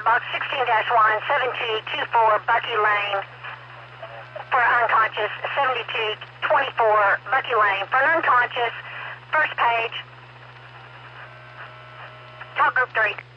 box 16-1, 7224 Bucky Lane. For unconscious, 7224 Bucky Lane. For an unconscious, first page, top group 3.